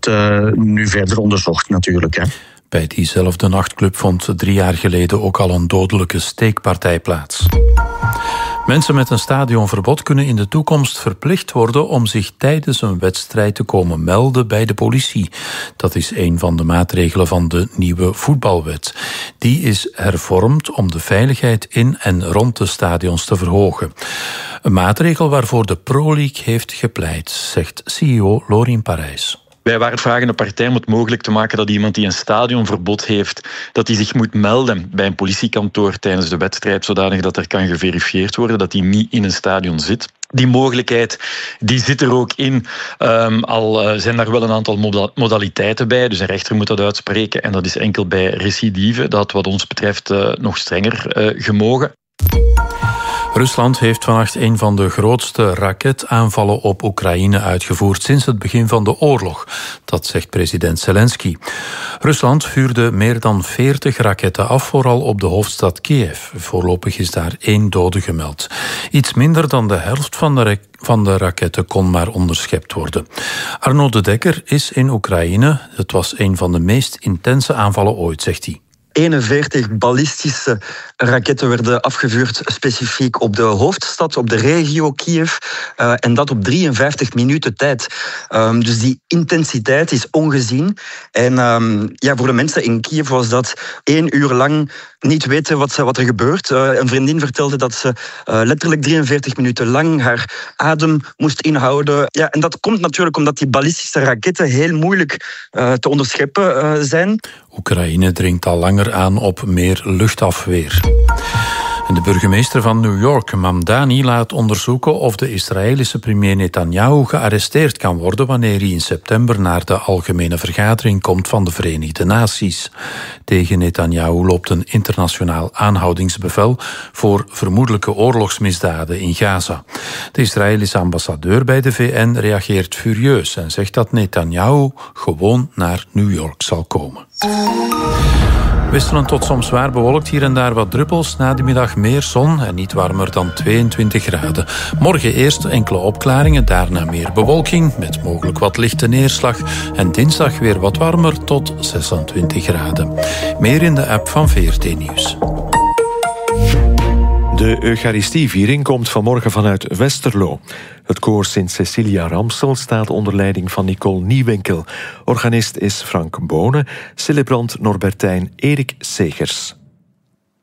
wordt nu verder onderzocht natuurlijk. Hè. Bij diezelfde nachtclub vond 3 jaar geleden ook al een dodelijke steekpartij plaats. Mensen met een stadionverbod kunnen in de toekomst verplicht worden om zich tijdens een wedstrijd te komen melden bij de politie. Dat is een van de maatregelen van de nieuwe voetbalwet. Die is hervormd om de veiligheid in en rond de stadions te verhogen. Een maatregel waarvoor de Pro League heeft gepleit, zegt CEO Lorin Parijs. Wij waren vragende partij om het mogelijk te maken dat iemand die een stadionverbod heeft, dat hij zich moet melden bij een politiekantoor tijdens de wedstrijd, zodanig dat er kan geverifieerd worden dat hij niet in een stadion zit. Die mogelijkheid die zit er ook in, al zijn daar wel een aantal modaliteiten bij. Dus een rechter moet dat uitspreken en dat is enkel bij recidive. Dat wat ons betreft nog strenger gemogen. Rusland heeft vannacht een van de grootste raketaanvallen op Oekraïne uitgevoerd sinds het begin van de oorlog. Dat zegt president Zelensky. Rusland vuurde meer dan 40 raketten af, vooral op de hoofdstad Kiev. Voorlopig is daar 1 dode gemeld. Iets minder dan de helft van de raketten kon maar onderschept worden. Arno de Dekker is in Oekraïne. Het was een van de meest intense aanvallen ooit, zegt hij. 41 ballistische raketten werden afgevuurd specifiek op de hoofdstad, op de regio Kiev. En dat op 53 minuten tijd. Dus die intensiteit is ongezien. En voor de mensen in Kiev was dat 1 uur lang niet weten wat er gebeurt. Een vriendin vertelde dat ze letterlijk 43 minuten lang haar adem moest inhouden. Ja, en dat komt natuurlijk omdat die ballistische raketten heel moeilijk te onderscheppen zijn. Oekraïne dringt al langer aan op meer luchtafweer. En de burgemeester van New York, Mamdani, laat onderzoeken of de Israëlische premier Netanyahu gearresteerd kan worden wanneer hij in september naar de algemene vergadering komt van de Verenigde Naties. Tegen Netanyahu loopt een internationaal aanhoudingsbevel voor vermoedelijke oorlogsmisdaden in Gaza. De Israëlische ambassadeur bij de VN reageert furieus en zegt dat Netanyahu gewoon naar New York zal komen. Wisselend tot soms zwaar bewolkt, hier en daar wat druppels. Na de middag meer zon en niet warmer dan 22 graden. Morgen eerst enkele opklaringen, daarna meer bewolking met mogelijk wat lichte neerslag. En dinsdag weer wat warmer tot 26 graden. Meer in de app van VRT Nieuws. De Eucharistieviering komt vanmorgen vanuit Westerlo. Het koor Sint Cecilia Ramsel staat onder leiding van Nicole Nieuwinkel. Organist is Frank Bonen, celebrant Norbertijn Erik Segers.